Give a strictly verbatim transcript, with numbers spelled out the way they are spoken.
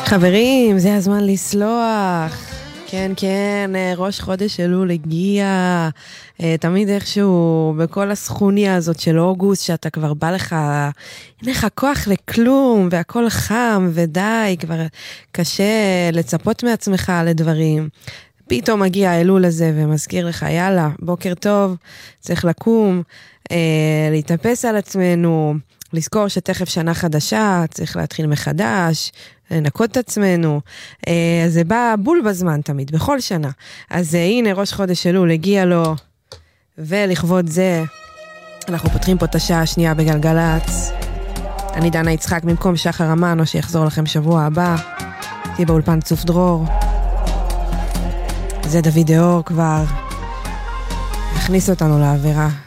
חברים, זה הזמן לסלוח. כן, כן, ראש חודש אלול הגיע. תמיד איכשהו בכל הסכוניה הזאת של אוגוסט, שאתה כבר בא לך, אין לך כוח לכלום, והכל חם ודי, כבר קשה לצפות מעצמך לדברים. פתאום מגיע האלול הזה ומזכיר לך, יאללה, בוקר טוב, צריך לקום, אה, להתאפס על עצמנו, לזכור שתכף שנה חדשה, צריך להתחיל מחדש, לנקות את עצמנו. אה, זה בא בול בזמן תמיד, בכל שנה. אז אה, הנה ראש חודש אלול הגיע לו, ולכבוד זה, אנחנו פותחים פה את השעה השנייה בגלגלץ. אני דנה יצחק במקום שחר אמן, או שיחזור לכם שבוע הבא. תהיה באולפן צוף דרור. זה דוד דאור כבר הכניס אותנו לאווירה.